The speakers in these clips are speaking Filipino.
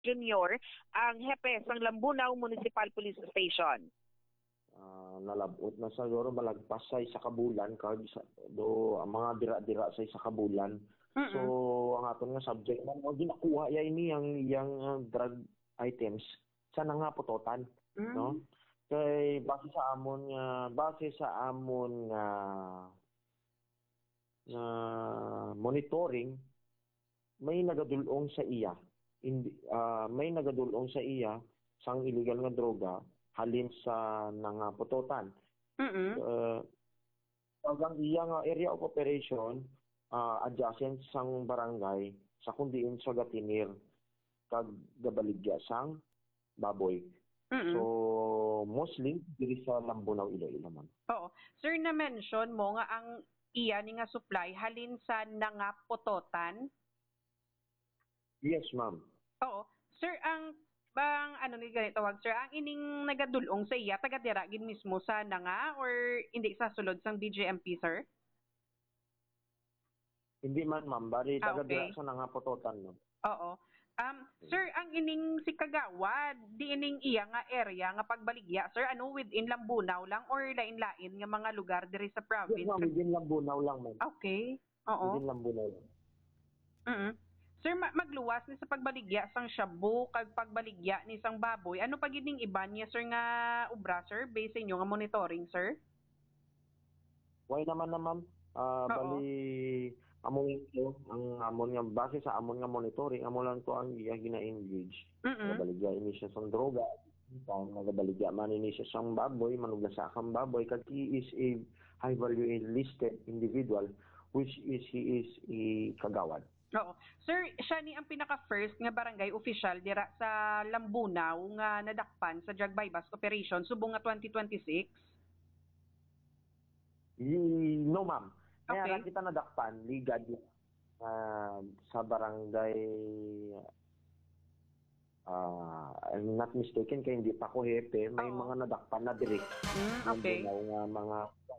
Jr., ang hepe ng Lambunaw Municipal Police Station. Nalabot na sa siguro malagpas sa isa ka bulan kag do ang mga dira-dira sa isa ka bulan. So ang aton nga subject man ginakuha ya ini yang drug items sa nga putotan, no? Kay base sa amon nga monitoring may nagadulong sa iya. May nagadulong sa iya sang illegal nga droga halin sa nangaputotan. Ang iya nga area of operation adjacent sang barangay sa kundiin sa Gatinir kag gabaligya sang baboy. So mostly diri sa Lambunaw, Iloilo man. Oo. Sir, na-mention mo nga ang iya ni nga supply halin sa nangaputotan? Yes, ma'am. Oo. Sir, ang ano ni ganito wag sir, ang ining nagadulong sa iya taga dira gid mismo sa nanga or hindi sa sulod sang BJMP, sir? Hindi man, ma'am, bali taga dira sa nangaputotan, no. Oo. Sir, ang ining si Kagawad, di ining iya nga area nga pagbaligya, sir, ano within Lambunaw lang or lain-lain nga mga lugar diri sa province? Yes, ma'am, within Lambunaw lang, ma'am. Okay. Oo. Within Lambunaw lang. Sir, magluwas ni sa pagbaligya sang shabu kag pagbaligya ni sang baboy. Ano pa gid ning iba niya, sir, nga ubra, sir, based sa inyo nga monitoring, sir? Why naman na, ma'am? Bali among ito, ang amon nga base sa amon nga monitoring, amon lang to ang iya gina-engage. Nagabaligya ini siya sang droga. Nagabaligya man ini siya sang baboy, manuglasa kang baboy kag he is a high value listed individual which is he is a kagawad. Oo. Sir, siya ni ang pinaka-first nga barangay official dira sa Lambunaw nga nadakpan sa drug bypass operation subong nga 2026? No, ma'am. Kaya lang kita nadakpan, ligad sa barangay, I'm not mistaken, kaya hindi pa ko hepe, may mga nadakpan na direct. Okay. Mga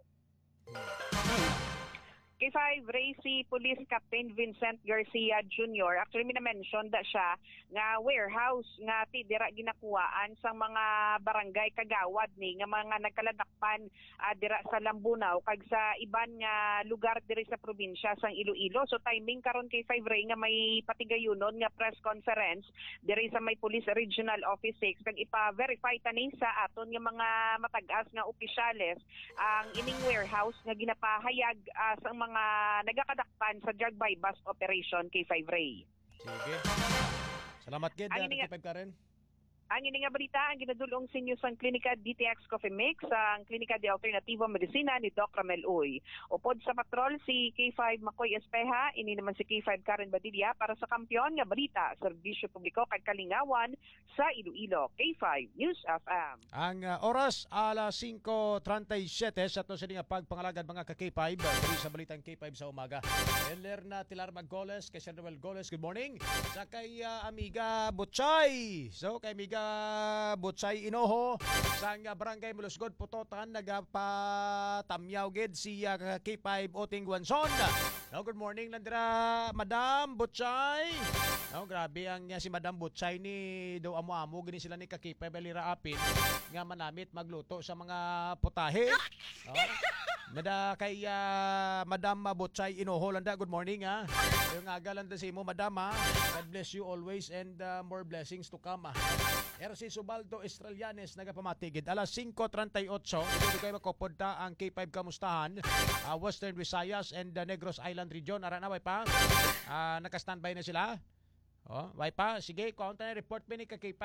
K5 Racy Police Captain Vincent Garcia Jr. Actually, mina-mention da siya nga warehouse nga ti dira ginakuhaan sa mga barangay kagawad ni nga mga nagkaladakpan dira sa Lambunaw kag sa iban nga lugar diri sa probinsya sang Iloilo. So timing karon K5 Ray nga may patigayunon nga press conference diri sa may Police Regional Office 6 kag ipa-verify tani sa aton nga mga matag-as nga opisyales ang ining warehouse nga ginapahayag sa mga nagakadakpan sa drug bypass operation K5 Ray. Sige. Salamat gid K5 Karen. Ang ini nga balita ang ginadulong sa inyo sang Klinika DTX Coffee Mix ang Klinika de Alternativo Medicina ni Doc Ramel Uy. Upod sa patrol si K5 Makoy Espeha, ini naman si K5 Karen Badilla para sa kampiyon nga balita, serbisyo publiko kag kalingawan sa Iloilo. K5 News FM. Ang oras alas 5:37 sa to sa nga pagpangalagad mga ka-K5 diri sa balitang K5 sa umaga. Eller na Tilar Maggoles, kay Sir Noel Goles, good morning. Sa kay amiga Butchay. So kay amiga Butchay Inoho sang barangay Mulusgod Putotan nagapatamyaw gid si K5 Oting Guanson. No, good morning landira Madam Butchay. No, grabe ang si Madam Butchay ni do amo-amo gini sila ni K5 Belira Apin nga manamit magluto sa mga putahe. No? Nada kay Madam Butchay Inoho landa, good morning ha. Yung agalanda sa imo Madam ha. God bless you always and more blessings to come ha. RC Subaldo Estrelianes nagapamatagid alas 5:38 dito kayo makopodta ang K5 kamustahan Western Visayas and Negros Island region ara na way pa naka-standby na sila way pa sige kaunta na report pa ni K5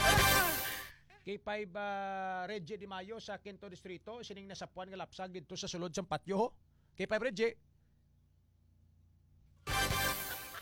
K5 Reggie Di Mayo sa Quinto Distrito sining nasapuan nga lapsag dito sa sulod sang patyo K5 Reggie.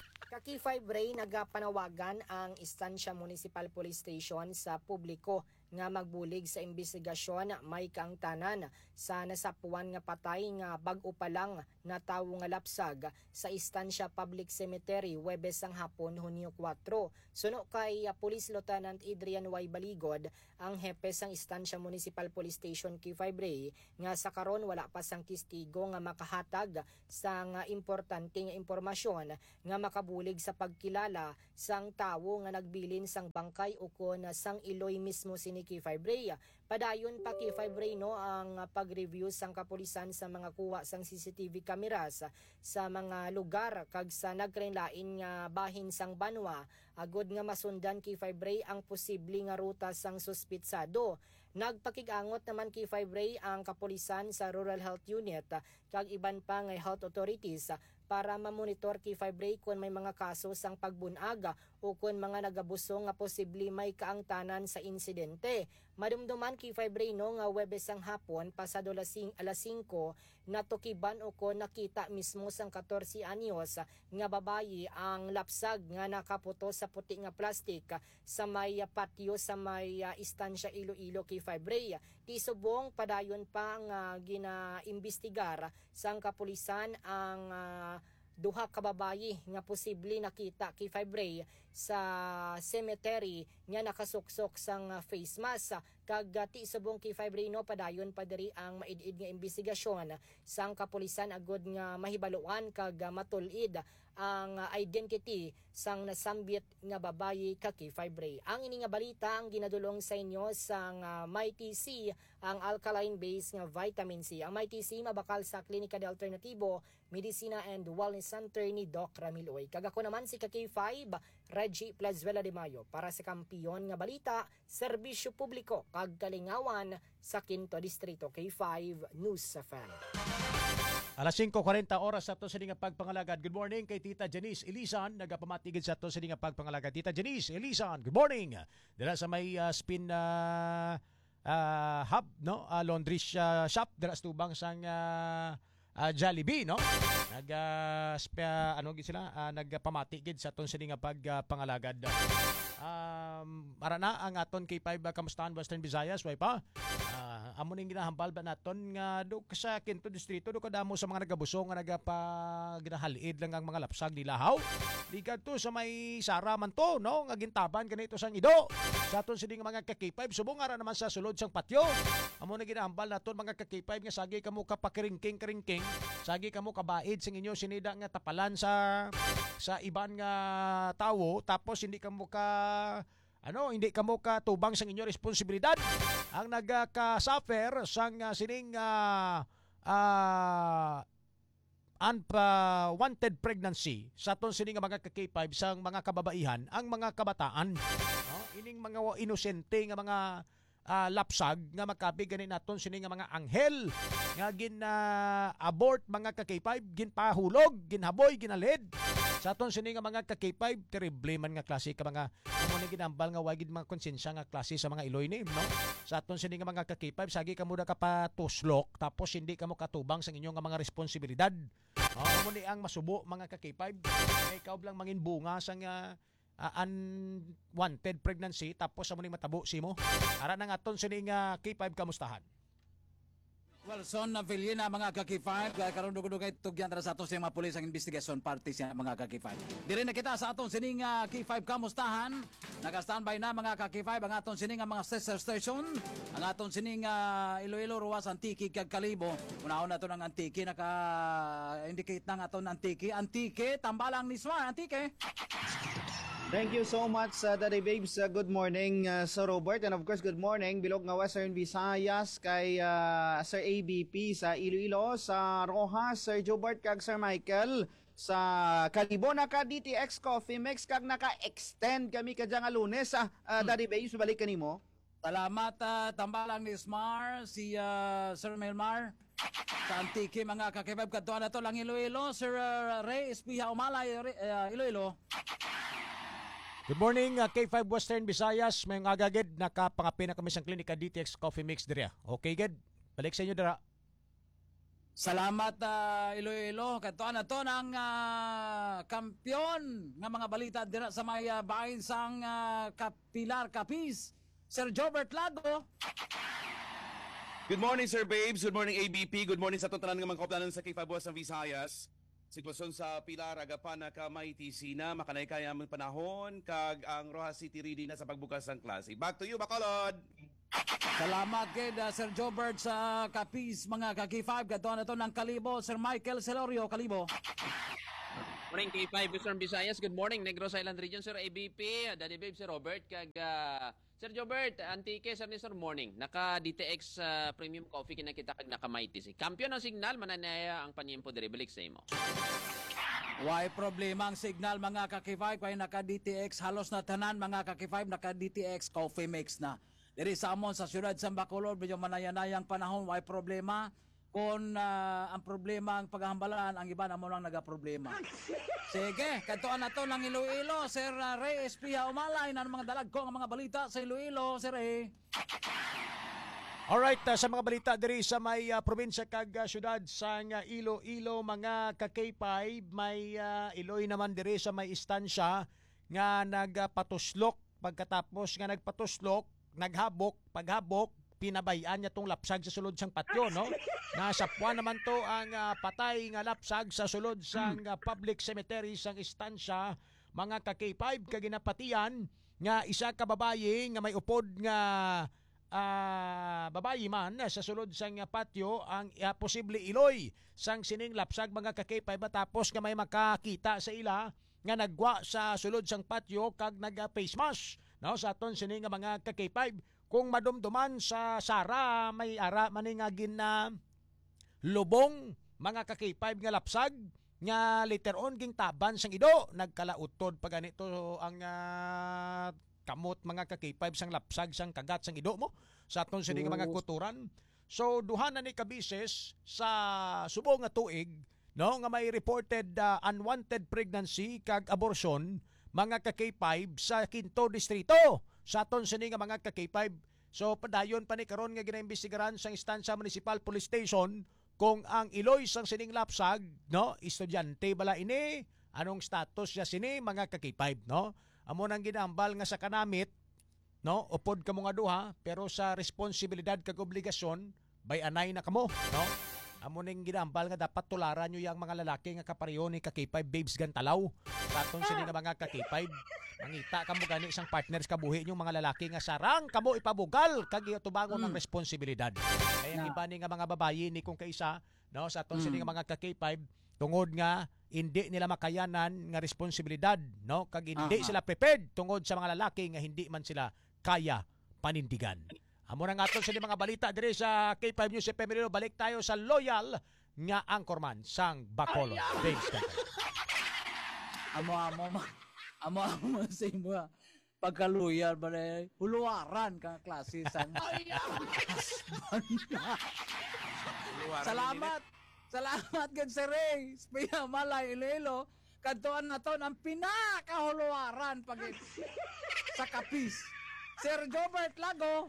K5 Ray nagapanawagan ang Estancia Municipal Police Station sa publiko nga magbulig sa investigasyon may kaangtanan sa nasapuan nga patay nga bag-o pa lang na tawo nga lapsag sa Estancia Public Cemetery Huwebes ang hapon Hunyo 4. Suno kay Police Lieutenant Adrian Y. Baligod, ang hepe sang Estancia Municipal Police Station K5 Ray, nga sa karon wala pa sang testigo nga makahatag sang importante nga impormasyon nga makabulig sa pagkilala sang tawo nga nagbilin sang bangkay o kon sang iloy mismo sini K5 Ray. Padayon pa K5 Ray no ang pag-review sang kapulisan sa mga kuha sang CCTV cameras sa mga lugar kag sa nagkrenlain nga bahin sang banwa agod nga masundan K5 Ray ang posible nga ruta sang suspitsado. Nagpakigangot naman K5 Ray ang kapulisan sa Rural Health Unit kag iban pa nga health authorities para mamonitor K5 Ray kung may mga kaso sang pagbunag o kung mga nagabuso nga posible may kaangtanan sa insidente. Madumduman K5 Ray no nga Huwebes ang hapon pasado alas 5 natukiban o kung nakita mismo sang 14 anyos nga babayi ang lapsag nga nakaputo sa puti nga plastik sa may patio sa may Estancia Iloilo K5 Ray. Tisubong padayon pa nga ginaimbestigar sang kapulisan ang duha ka babayi nga posible nakita K5 Ray sa cemetery nga nakasuksok sang face mask kag ti subong K5 Ray no padayon pa diri ang maid-id nga investigasyon sang kapulisan agod nga mahibaluan kag matulid ang identity sang nasambit nga babayi ka K5 Ray. Ang ini nga balita ang ginadulong sa inyo sang MyTC, ang alkaline base nga vitamin C. Ang MyTC mabakal sa Klinika de Alternativo, Medicina and Wellness Center ni Doc Ramiloy. Kag ako naman si K5 Reggie Plazuela de Mayo para sa kampiyon nga balita, serbisyo publiko kag kalingawan sa Quinto Distrito. K5 News Fan. Alas 5:40 oras sa to sa nga pagpangalagad. Good morning kay Tita Janice Elisan, nagapamatigid sa to sa nga pagpangalagad. Tita Janice Elisan, good morning. Dira sa may spin hub no, laundry shop dira sa tubang sang Jollibee no. Nagpamatigid sa ton sa nga pagpangalagad. Para na ang aton K5 kamustahan Western Visayas way pa. Amo ning ginahambal ba naton nga do sa Quinto Distrito do kadamo sa mga nagabusong nga ginahaliid lang ang mga lapsag nilahaw. Di kadto sa may Sara man to no nga gintaban kanito sang Ido. Sa aton sini nga mga K5 subong ara naman sa sulod sang patio. Amo na ginahambal naton mga K5 nga sagi kamo kapakiringking sagi kamo kabaid sing inyo sinida nga tapalan sa iban nga tawo tapos hindi kamo hindi kamo katubang sa inyong responsibilidad. Ang nagka-suffer sang sining unwanted pregnancy sa ton sining mga K5 sang mga kababaihan ang mga kabataan. No? Ining mga inosente nga mga lapsag nga makabi ganin naton sining mga anghel nga abort mga K5 ginpahulog, ginhaboy, ginalid. Sa aton sini nga mga K5 terrible man nga klase ka mga amo ni ginambal nga wagid mga konsensya nga klase sa mga Iloy ni no. Sa aton sini nga mga K5 sagi kamo da kapatuslok tapos hindi kamo katubang sa inyong nga mga responsibilidad. Amo ni ang masubo mga K5 ikaw lang mangin bunga sa nga unwanted pregnancy tapos amo ni matabo simo. Ara nang aton sini nga K5 kamustahan. Well, son na filye na mga K5 karon dugay tugyan tara sa aton sa mga pulis ang investigation parties sa mga K5. Diri na kita sa aton sining K5 kamustahan. Naka-standby na mga K5 ang aton sining mga sister station. Ang aton sining Iloilo, Ruas, Antique kag Kalibo. Unahon na to ng Antique naka-indicate na aton Antique. Antique tambalang ni Swan Antique. Thank you so much, Daddy Babes. Good morning, Sir Robert. And of course, good morning, bilog nga Western Visayas kay Sir ABP sa Iloilo, sa Rojas, Sir Jobert kag Sir Michael. Sa Kalibo, naka DTX Coffee Mix kag naka-extend kami kadya nga Lunes. Daddy Babes, balik ka nimo. Salamat tambalang ni Smar, si Sir Melmar. Sa Antique mga K5 kadto na to lang Iloilo, Sir Ray Espiha Umalay, Iloilo. Good morning, K5 Western Visayas. May agagid, nakapangapin na kami sa klinika DTX Coffee Mix dira. Okay, good? Balik sa inyo dira. Salamat Iloilo. Kato na to ng kampiyon ng mga balita dira sa may bahin sang Kapilar Kapis Sir Jobert Lago. Good morning, Sir Babes. Good morning, ABP. Good morning sa tanan ng mga kauplanan sa Kipabuas ng Visayas. Sitwasyon sa Pilar, Agapan, Kamay, Tisina, makanay kaya ang panahon, kag ang Rojas City ready na sa pagbukas ng klase. Back to you, Bacolod! Salamat kay Sir Jobert sa Kapis, mga Kaki5. Gato na to ng Kalibo. Sir Michael Celorio, Kalibo. Morning K5 Western Visayas. Good morning Negros Island Region Sir ABP, Daddy Babe Sir Robert kag Sir Jobert, antike Sir ni Sir morning. Naka DTX Premium Coffee kinakita kag nakamighty si. Kampiyon ng signal mananaya ang panyempo diri balik sa imo. Why problema ang signal mga Kaki5 kay naka DTX halos na tanan mga Kaki5 naka DTX Coffee Mix na. Diri sa amon sa siyudad sa Bacolod medyo manayanayang panahon why problema. Kung ang problema ang paghahambalan, ang iba naman lang nagaproblema. Sige, kantuan na to ng Iloilo. Sir Ray Espia Umalay na mga dalag ko ang mga balita sa Iloilo. Sir Ray. Alright, sa mga balita diri sa may probinsya kag syudad sa Iloilo, mga ka-K5, may Iloy naman diri sa may istansya nga nagpatuslok. Pagkatapos nga nagpatuslok, paghabok, pinabayaan niya tong lapsag sa sulod sang patyo, no? Nasa puwan naman to ang patay nga lapsag sa sulod sang public cemetery sang istansya, mga ka-K5 kaginapatian nga isa ka babayi nga may upod nga babayi man sa sulod sang patyo ang posible iloy sang sining lapsag, mga ka-K5, matapos nga may makakita sa ila nga nagwa sa sulod sang patyo kag nag-face mask, no? Sa aton sining mga ka-K5 kung madumduman sa Sara, may ara maningagin na lubong, mga ka-K5 nga lapsag, nga later on ging taban sang ido, nagkalautod pa ganito ang kamot, mga ka-K5 sang lapsag sang kagat sang ido mo sa aton sining mga kuturan. So duha na ni kabises sa subong nga tuig, no, nga may reported unwanted pregnancy kag abortion, mga ka-K5 sa Quinto Distrito sa aton sini nga mga ka-K5. So padayon pa ni karon nga ginaimbestigaran sa Instansya Municipal Police Station kung ang iloy sang sining lapsag, no, estudyante bala ini, anong status niya sini, mga ka-K5, no? Amo nang ginambal nga sa kanamit, no, upod kamo nga duha pero sa responsibilidad kag obligasyon bay anay na kamo, no? Amo ning ginambal nga dapat tularan nyo yang mga lalaki nga kapareho ni ka-K5 babes gantalaw. Saton sini nga mga ka-K5, mangita kamo gani isang partners kabuhi nyo mga lalaki nga sarang kamo ipabugal kag tubangon ng responsibilidad. Kaya ang iba ni nga mga babayi ni kung kaisa, no, sa aton sini nga mga ka-K5 tungod nga hindi nila makayanan nga responsibilidad, no, kag hindi sila prepared tungod sa mga lalaki nga hindi man sila kaya panindigan. Amo na nga aton sa mga balita diri sa K5 News FM Radio. Balik tayo sa loyal nga anchorman sang Bacolod. Thanks, Amo sa imo pagkaluyar ba huluaran ka klase sang Salamat gid Sir Ray. Espia Malay Iloilo. Kadtuan na to ang pinakahuluaran pag sa Kapis. Sir Jobert Lago.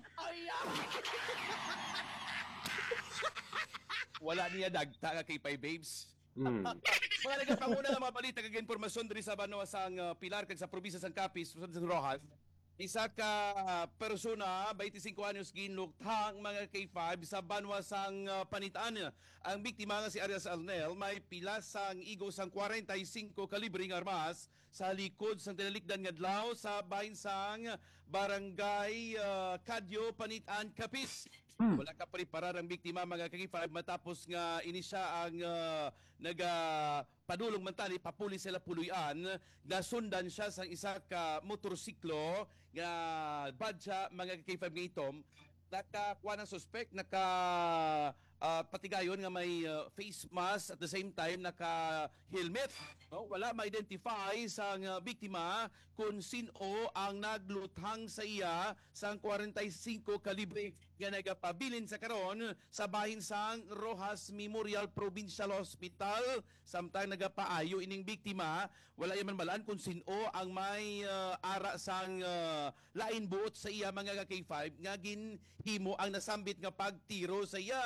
Wala niya dagta nga K5 babes. Mga nagapanguna ng mga balita kag impormasyon diri sa Banwa sang Pilar kag sa probinsya sang Capiz, sa Rojas. Isa ka persona, 25 anyos ginluktang, mga K5 sa Banwa sang Panitaan. Ang biktima nga si Arias Alnel may pila sang igo sang 45 kalibre nga armas sa likod sang tinalikdan nga adlaw sa bahin sang Barangay Kadyo, Panitaan, Capiz. Wala ka preparar ang biktima, mga K5, matapos nga inisya ang padulong mantali papuli sila puluyan, nasundan siya sa isa ka motorsiklo nga badya, mga K5 nga itom, nakakuha ng suspect, patigayon nga may face mask at the same time naka-helmet. No? Wala ma-identify sa biktima kung sino ang nagluthang sa iya sang 45 kalibre nga nagapabilin sa karon sa bahin sang Rojas Memorial Provincial Hospital. Samtang nagapaayo ining biktima, wala yaman malaan kung sino ang may ara sang lain buot sa iya, mga K5 nga ginhimo ang nasambit nga pagtiro sa iya. So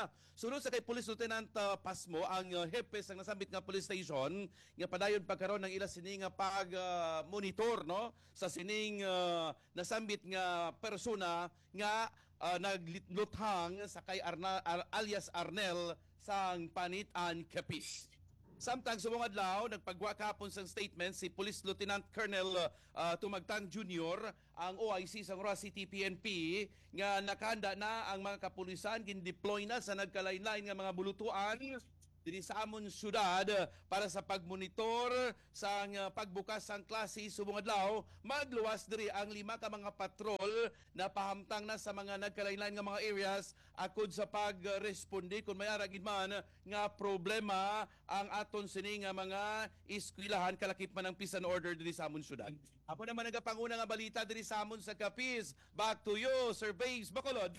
Sunod sa kay Police Lieutenant Pasmo, ang hepe sang nasambit nga police station, nga padayon pagkaroon ng ila sining pag monitor no sa sining nasambit nga persona nga nagluthang sa kay alias Arnel sang Panitan Capiz. Samtang sa mga adlaw, nagpagwa kahapon sa statement si Police Lieutenant Colonel Tumagtang Jr., ang OIC sa Roa City PNP, nga nakahanda na ang mga kapulisan, gin-deploy na sa nagkalain-lain nga mga bulutuan diri sa amon syudad para sa pagmonitor sa pagbukas sang klase subong adlaw. Magluwas diri ang 5 ka mga patrol na pahamtang na sa mga nagkalain-lain nga mga areas akod sa pagresponde kung may aragid man nga problema ang aton sini nga mga eskwelahan kalakip man ang peace and order diri sa amon syudad. Ako naman nagapanguna nga balita diri sa amon sa Capiz. Back to you, Sir Babes Bacolod.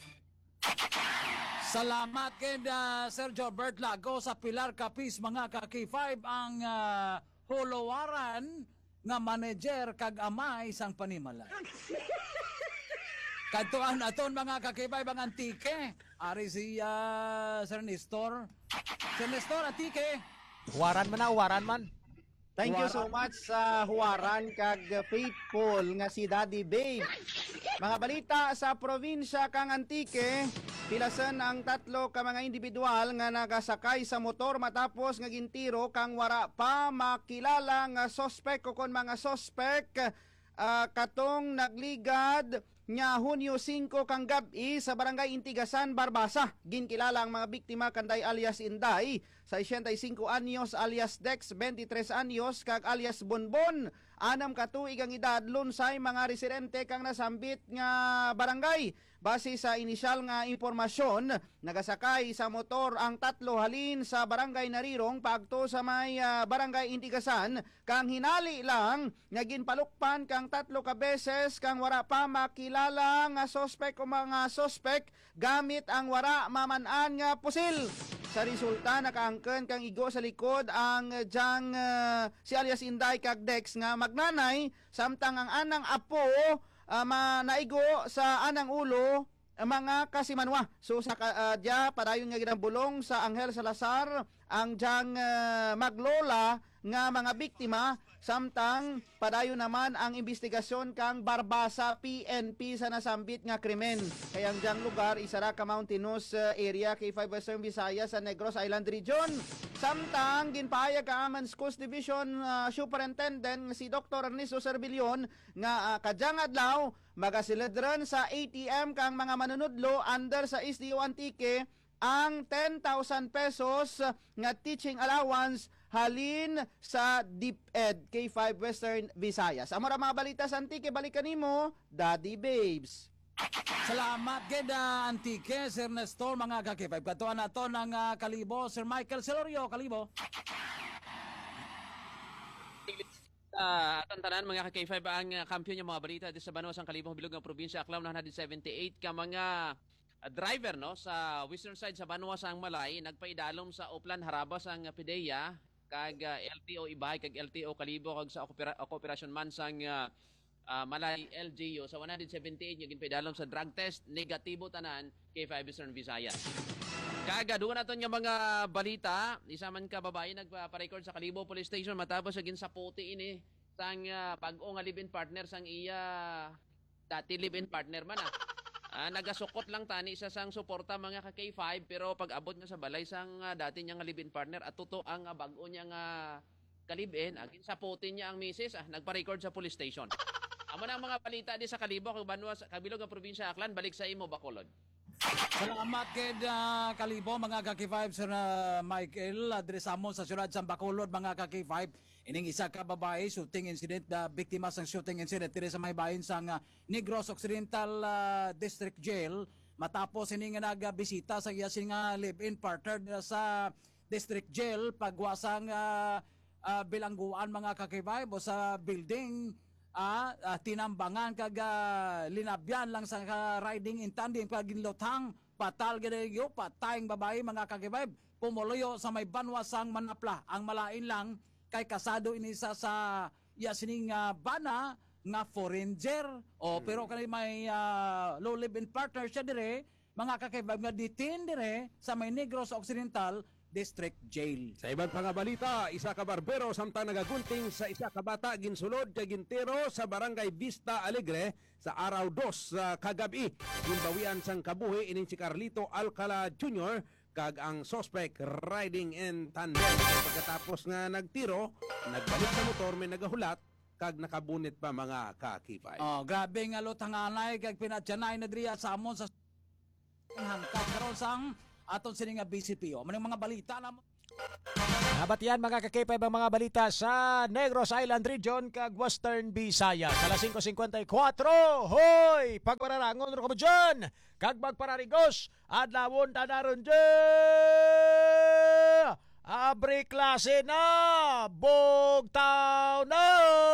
Salamat kay Sir Jobert Lago sa Pilar Capiz, mga ka-K5 ang holowaran nga manager kag amay sang panimala. Kadtuan aton mga ka-K5 ang antike. Ari si Sir Nestor. Sir Nestor, antike. Waran man. Thank you so much sa huwaran kag faithful nga si Daddy Babe. Mga balita sa probinsya kang Antique, pilasan ang 3 ka mga individual nga nagasakay sa motor matapos nga gintiro kang wara pa makilala nga sospek o kon mga sospek katong nagligad nya Hunyo 5 kang gabi sa Barangay Intigasan, Barbasa. Ginkilala ang mga biktima kanday alias Inday, 65 anyos alias Dex, 23 anyos kag alias Bonbon. 6 ka tuig ang edad, lunsay mga residente kang nasambit nga barangay. Base sa inisyal nga impormasyon, nagasakay sa motor ang 3 halin sa barangay Narirong pagto sa may barangay Intigasan, kang hinali lang nga ginpalukpan kang 3 ka beses kang wara pa makilala nga sospek o mga sospek gamit ang wara maman-an nga pusil. Sa resulta, nakaangken kang igo sa likod ang si alias Inday kag Dex nga magnanay, samtang ang anang apo naigo sa anang ulo mga kasimanwa. So sa dia padayon nga ginambulong sa Angel Salazar ang diyang maglola nga mga biktima, samtang padayon naman ang investigasyon kang Barbasa PNP sa nasambit nga krimen. Kaya ang diyang lugar isara ka mountainous area K5 Western Visayas sa Negros Island Region. Samtang ginpahayag ka Amans Coast Division Superintendent si Dr. Ernesto Servillion nga kadyang adlaw magasilidran sa ATM kang mga manunudlo under sa SDO Antique ang 10,000 pesos nga teaching allowance halin sa DepEd K5 Western Visayas. Amo ra mga balita sa Antique, balikan nimo Daddy Babes. Salamat kay Antique, Sir Nestor, mga ka-K5. Katuan nato ng Kalibo, Sir Michael Celorio, Kalibo. Atong tanan mga ka-K5 ang kampiyon yung mga balita di sa Banawas ang Kalibong Bilog ng probinsya. Aklaw na 178 ka mga driver no sa western side sa Banawas ang Malay nagpaidalom sa Oplan Harabas ang PIDEA kag LTO Ibay kag LTO Kalibo kag sa Operasyon Mansang Malay LGU sa 178 nga ginpaidalom sa drug test negatibo tanan K5 Eastern Visayas. Kaga doon naton nga mga balita, isa man ka babae nagpa-record sa Kalibo Police Station matapos sa ginsaputi ini sang bag-o nga live-in partner sang iya dati live-in partner man nagasukot lang tani sa sang suporta mga ka K5 pero pag abot nga sa balay sang dati niya nga live-in partner at tuto ang bag-o niya nga kalibin agin saputin niya ang misis nagpa-record sa police station. Amo na ang mga balita di sa Kalibo kag Banawas kabilog nga probinsya Aklan, balik sa imo Bacolod. Salamat kay Kalibo, mga ka-K5, Sir Michael. Adresamo sa syudad sa Bacolod, mga ka-K5. Ining isa ka babae, shooting incident, biktima sang shooting incident diri sa may bahin sang Negros Occidental District Jail. Matapos ini nga nagbisita sa iya nga live-in partner sa District Jail, pagwasang bilangguan mga ka-K5 o sa building, tinambangan kag linabyan lang sa riding in tandem kag ginlotang patal gidyo patayng babae mga ka-K5 pumuloyo sa may Banwasang Manapla. Ang malain lang kay kasado inisa sa sining bana nga foreigner pero kanay may low live-in partner siya dire mga ka-K5 nga detain dire sa May Negros Occidental District Jail. Sa ibang mga balita, isa ka barbero samtang nagagunting sa isa ka bata ginsulod kay gintero sa Barangay Vista Alegre sa araw 2 sa kagabi. Ginbawian sang kabuhi ining si Carlito Alcala Jr. kag ang suspect riding in tandem. Pagkatapos nga nagtiro, nagbalik sa motor may nagahulat kag nakabunit pa mga ka-K5. Oh, grabe nga lutanganay kag pinadyanay na diriya sa amon sa hangkag karon sang aton sini nga BCPO. Maning mga balita na Nabatian mga ka-K5 ang mga balita sa Negros Island Region kag Western Visayas. Alas 5:54. Hoy! Pagpararangon ro kamo dyan! Kag magpararigos! Adlawon tanaron dyan! Abre klase na! Bugtaw na!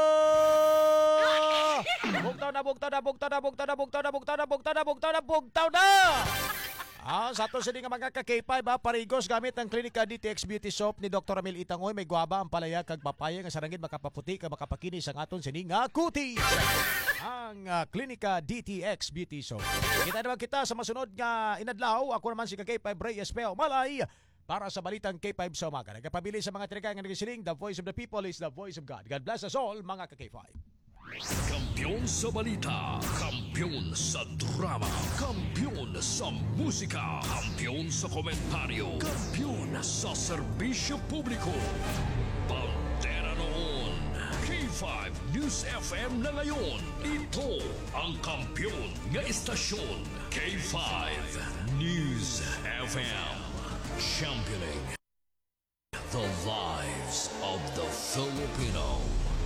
Bugtaw na, bugtaw na, bugtaw na, bugtaw na, bugtaw na, bugtaw na, bugtaw na, bugtaw na, bugtaw na! Sa ato sini nga mga ka-K5 parigos gamit ang Klinika DTX Beauty Soap ni Dr. Amil Itangoy. May guaba ang palaya kag papaya nga sarangid makapaputi kag makapakinis ang aton sini nga kutis. Ang Klinika DTX Beauty Soap. Kita naman kita sa masunod nga inadlaw. Ako naman si ka-K5 Reyes Peo Malay para sa balitang K5 sa umaga. Nagpabili sa mga tinagang nga nagsiling, the voice of the people is the voice of God. God bless us all mga ka-K5. Kampiyon sa balita, kampiyon sa drama, kampiyon sa musika, kampiyon sa komentaryo, kampiyon sa serbisyo publiko. Pantera noon, K5 News FM na ngayon. Ito ang kampiyon nga istasyon, K5 News FM. Championing the lives of the Filipino.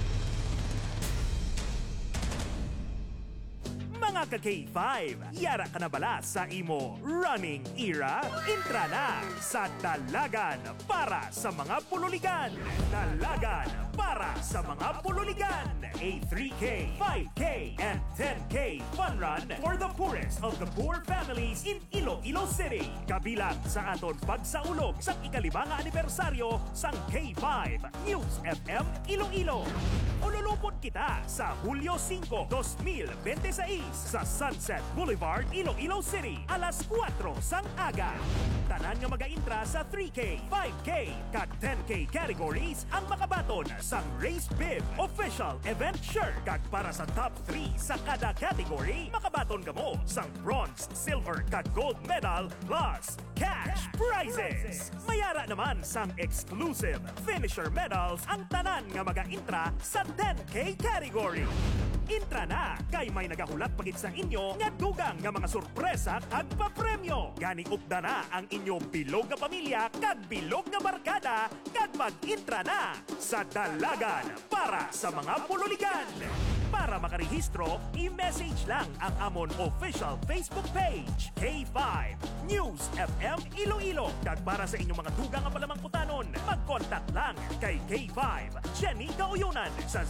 Mga ka-K5, yara ka na bala sa imo running era? Intra na sa Dalagan para sa mga pululigan. Dalagan para sa mga pululigan. A 3K, 5K, and 10K fun run for the poorest of the poor families in Iloilo City. Kabilang sa aton pagsaulog sa ika-5 anibersaryo sang K5 News FM Iloilo. Ululupot kita sa Hulyo 5, 2026 sa Sunset Boulevard, Iloilo City, alas 4 sang aga. Tanan nga mag-intra sa 3K, 5K, kag 10K categories ang makabaton sang Race Bib Official Event Shirt. Kag para sa top 3 sa kada category, makabaton ka mo sang bronze, silver, kag gold medal plus cash prizes. Mayara naman sang exclusive finisher medals ang tanan nga mag-intra sa 10K category. Intra na kay may nagahulat pagit sa inyo nga dugang nga mga sorpresa kag papremyo. Gani upda na ang inyong bilog nga pamilya kag bilog nga barkada kag mag-intra na sa Dalagan para sa mga pululigan. Para makarehistro, i-message lang ang amon official Facebook page, K5 News FM Iloilo. Kag para sa inyong mga dugang nga palamang putanon, mag-contact lang kay K5 Jenny Gauyunan sa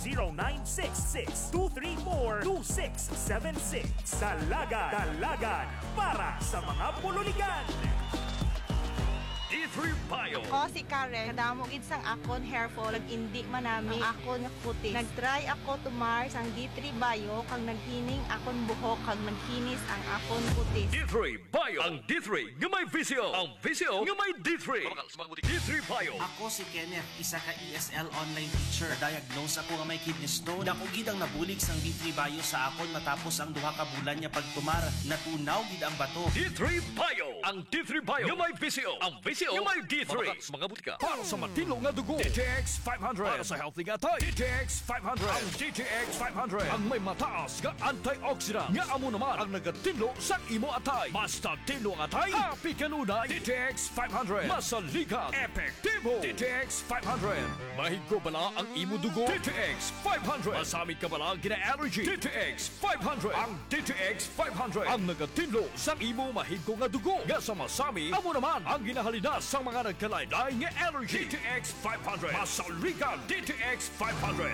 0966-234-2676. Dalagan para sa mga pululigan. D3 Bio. Ako si Karen, kadamog isang akon hair fall, indi manami ang akon puti. Nagtry ako tumar sang D3 Bio, kag naghining akon buhok, kag naghinis ang akon puti. D3 Bio. Ang D3 nga may visyo. Ang visyo nga may D3. D3 Bio. Ako si Kenneth, isa ka ESL online teacher. Diagnose ako nga may kidney stone. Dako gid ang nabulig sang D3 Bio sa akon matapos ang 2 ka bulan nga pagtumar. Natunaw gid ang bato. D3 Bio. Ang D3 Bio nga may visyo. Ang visyo nga may D3. Mga butika. Para sa matino nga dugo. DTX 500. Para sa healthy nga tay. DTX 500. Ang DTX 500. Ang may mataas nga antioxidant. Nga amo naman ang nagatinlo sa imo atay. Basta tinlo ang atay. Happy kanunay. DTX 500. Masaligan. Epektibo. DTX 500. Mahigo bala ang imo dugo. DTX 500. Masamit ka bala gina-allergy. DTX 500. Ang DTX 500. Ang nagatinlo sa imo mahigo nga dugo. Nga sa masami, amo naman ang ginahalina sa mga nagkalaylay nga allergy. DTX 500. Masaligan. DTX 500.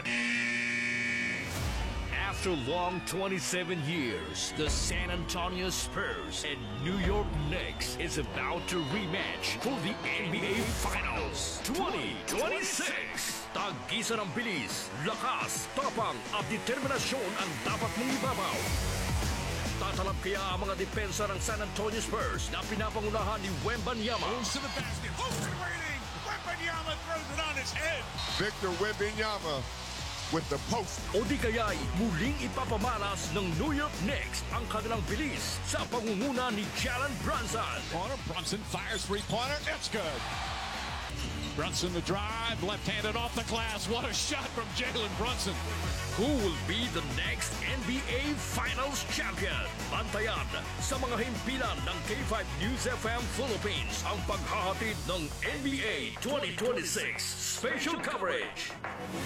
After long 27 years, the San Antonio Spurs and New York Knicks is about to rematch for the NBA Finals 2026. Tag-isa ng bilis, lakas, tapang at determinasyon ang dapat mong ibabaw. Tatalab kaya ang mga depensa ng San Antonio Spurs na pinapangunahan ni Wembanyama. Goes to the basket. Who's waiting? Wembanyama throws it on his head. Victor Wembanyama with the post. O di kaya'y muling ipapamalas ng New York Knicks ang kanilang bilis sa pangunguna ni Jalen Brunson. Brunson fires three-pointer. It's good. Brunson the drive, left-handed off the glass. What a shot from Jalen Brunson. Who will be the next NBA Finals champion? Bantayan sa mga himpilan ng K5 News FM Philippines ang paghahatid ng NBA 2026 Special Coverage.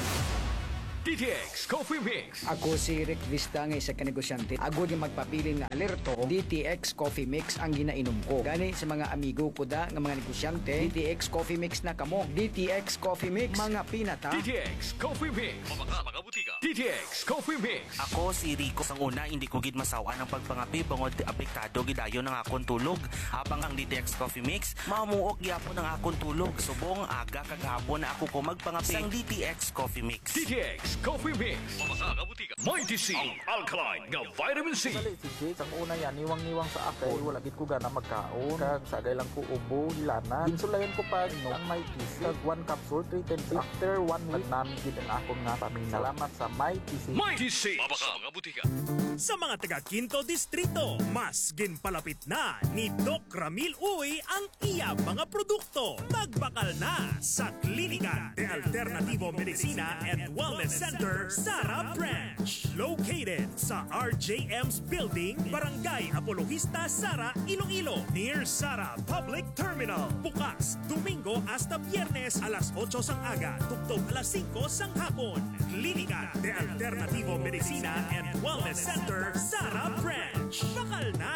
DTX Coffee Mix. Ako si Rick Vista nga isa ka negosyante. Ako di magpapili nga alerto. DTX Coffee Mix ang ginainom ko. Gani sa mga amigo ko da nga mga negosyante, DTX Coffee Mix na kamo. DTX Coffee Mix, mga pinata. DTX Coffee Mix. Mga butika. DTX Coffee Mix. Ako si Rico. Sang una, hindi ko gid masawa ng pagpangapi bangod apektado gidayon ng akong tulog. Habang ang DTX Coffee Mix, mamuok gyapon ng akong tulog. Subong aga kagahapon na ako ko magpangapi sang DTX Coffee Mix. DTX Coffee Mix. Mga butika. Mighty C. Ang alkaline nga vitamin C. Sali si Jake, ang una yan, niwang-niwang sa akay, wala gid ko gana magkaon. Kag sagay lang ko ubo, hilana. Ginsulayan ko pa no, ang Mighty C. Kag 1 capsule, 3 times. After 1 week, namin gid ang akong nga paminaw. Salamat sa Mighty C. Mighty C. Mga butika. Sa mga taga Quinto Distrito, mas ginpalapit na ni Doc Ramil Uy ang iya mga produkto. Magbakal na sa Klinika de Alternativo Medicina and Wellness Center, Sara Branch. Located sa RJM's Building, Barangay Apologista, Sara, Iloilo. Near Sara Public Terminal. Bukas, Domingo hasta Biyernes alas 8 sang aga, tugtog alas 5 sang hapon. Klinika de Alternativo Medicina and Wellness Center, Sara Branch. Bakal na!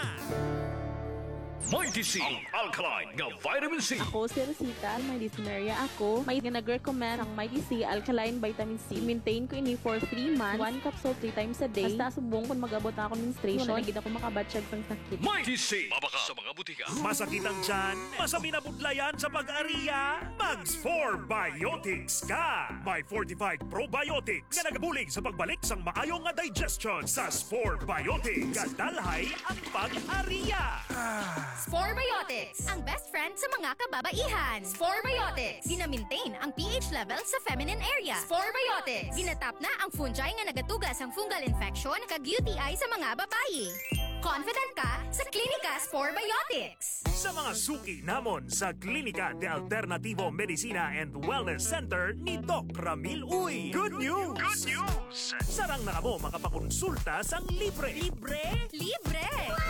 Mighty C. Ang alkaline nga vitamin C. Ako si Rosita, may dyspnea ako. May nag-recommend ang Mighty C Alkaline Vitamin C. Maintain ko ini for 3 months. 1 capsule 3 times a day. Basta subong kung mag-abot ako ng menstruation. Nagid ako makabatsyag ng sakit. Mighty C. Mabaka sa mga butika. Masakit ang tiyan, masami na budlayan sa pag-ariya. Mags 4 Biotics ka. May fortified probiotics nga nagabulig sa pagbalik sang maayong nga digestion sa Spore Biotics. Kadalhay ang pag-ariya. Spore Biotics, ang best friend sa mga kababaihan. Spore Biotics, gina-maintain ang pH level sa feminine area. Spore Biotics, ginatap na ang fungi nga nagatugas ang fungal infection kag UTI sa mga babayi. Confident ka sa Klinika Spore Biotics. Sa mga suki namon sa Klinika de Alternativo Medicina and Wellness Center ni Doc Ramil Uy. Good news! Good news! Sarang na mo makapakonsulta sang libre. Libre? Libre!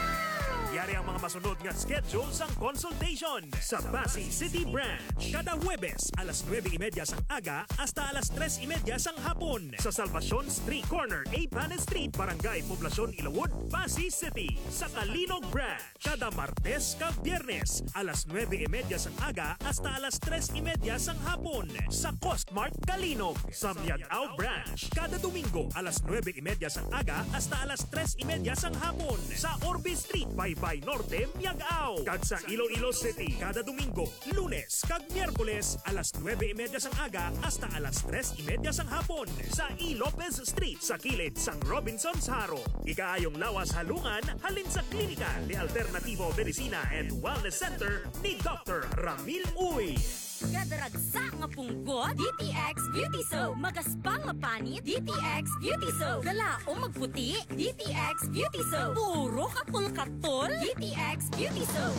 Yari ang mga masunod nga schedule sang consultation sa Pasay City Branch. Kada Huwebes, alas 9:30 sang aga hasta alas 3:30 sang hapon. Sa Salvacion Street Corner, Panes Street, Barangay Poblacion, Ilawod, Pasay City. Sa Kalinog Branch, kada Martes kag Biyernes, alas 9:30 sang aga hasta alas 3:30 sang hapon. Sa Costmart Kalinog. Sa Miagao Branch, kada Domingo, alas 9:30 sang aga hasta alas 3:30 sang hapon. Sa Orbe Street, Baybay Norte, Miagao. Kag sa Iloilo City, kada Domingo, Lunes kag Miyerkules, alas 9:30 sang aga hasta alas 3:30 sang hapon. Sa E. Lopez Street, sa kilid sang Robinson's Haro. Ikaayong lawas halungan, halin sa Klinika de Alternativo Medicina and Wellness Center ni Dr. Ramil Uy. Kadaragsa nga punggot, DTX Beauty Soap. Magaspang nga panit, DTX Beauty Soap. Galaong magputi, DTX Beauty Soap. Puro kapul-katol, DTX Beauty Soap.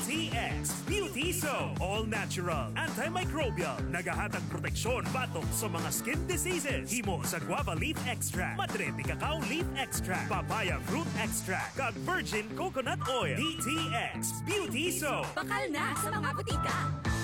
DTX Beauty Soap. All natural, antimicrobial, nagahatag proteksyon batok sa mga skin diseases. Himo sa guava leaf extract, madre de cacao leaf extract, papaya fruit extract, kag virgin coconut oil. DTX Beauty Soap. Bakal na sa mga butika.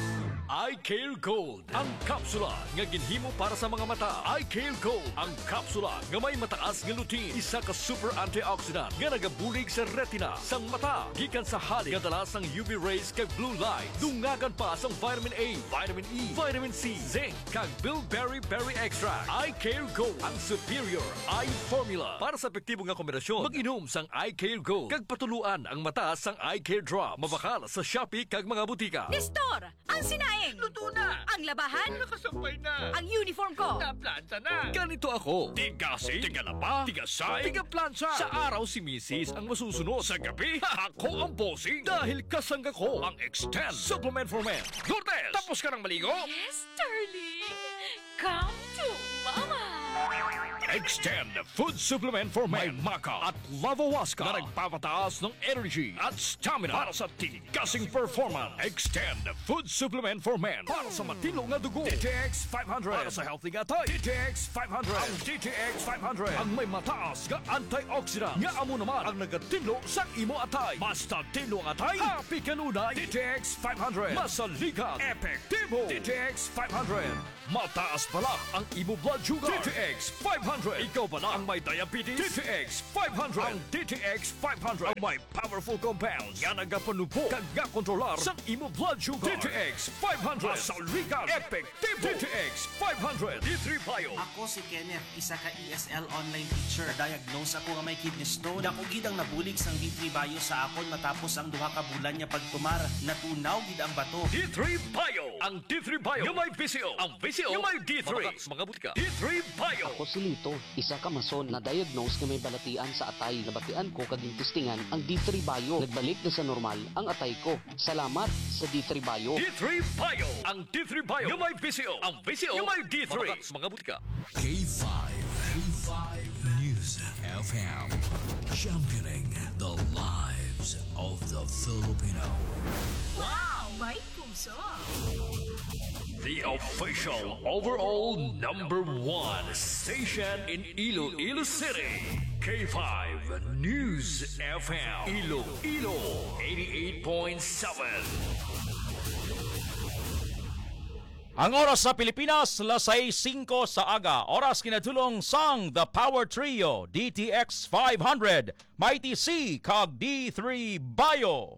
iCare Gold, ang kapsula nga ginhimo para sa mga mata. iCare Gold, ang kapsula nga may mataas nga lutein, isa ka super antioxidant nga nagabulig sa retina sang mata. Gikan sa halik nga dala sang UV rays kag blue light. Dungagan pa sang vitamin A, vitamin E, vitamin C, zinc kag bilberry berry extract. iCare Gold, ang superior eye formula para sa epektibo nga kombinasyon. Mag-inom sang iCare Gold kag patuluan ang mata sang iCare Drop. Mabakal sa Shopee kag mga butika. Nestor, ang sinae morning! Luto na! Ang labahan? Nakasampay na! Ang uniform ko! Naplanta na! Ganito ako. Tigasing, tigalaba, tigasay, tigaplansya. Sa araw si Mrs. ang masusunod. Sa gabi, ako ang bossing. Dahil kasangga ko ang Extend Supplement for Men. Lourdes, tapos ka ng maligo? Yes, darling! Come to Mama! Extend Food Supplement for Men. May maca at lavawaska na nagpapataas ng energy at stamina para sa tigasing performance. Extend Food Supplement for Men para sa matilong na dugo. DTX 500 para sa healthy gatay. DTX 500. Ang DTX 500 ang may mataas nga antioxidant. Nga amo naman ang nagatinlo sa imo atay. Basta tinlo ang atay, happy kanunay. DTX 500. Masaligat. Epektibo. DTX 500. Mataas pala ang imo blood sugar. DTX 500. Ikaw pala ang may diabetes. DTX 500. Ang DTX 500 ang may powerful compounds nga nagapanupo kag nga kontrolar sa imo blood sugar. DTX 500. Masaligan. Epektibo. DTX 500. D3 Bio. Ako si Kenneth, isa ka ESL online teacher. Diagnose ako nga may kidney stone. Ako gid ang nabulig sang D3 Bio sa akon matapos ang duha ka bulan niya pagtumar. Natunaw gid ang bato. D3 Bio. Ang D3 Bio yung may VCO. Ang VCO yung may D3. Mga butika. D3 Bio. Ako si Lito, isa ka mason na diagnose nga may balatian sa atay. Nabatian ko kaging testingan ang D3 Bio. Nagbalik na sa normal ang atay ko. Salamat sa D3 Bio. D3 Bio. Ang D3 Bio yung may VCO. Ang VCO yung may D3. Mga butika. K5 News FM, championing the lives of the Filipino. Wow! May puso! The official overall #1 station in Iloilo City. K5 News FM. Iloilo 88.7. Ang oras sa Pilipinas, 6:05 sa aga. Oras kinatulong sang The Power Trio, DTX 500, Mighty C, kag D3 Bio.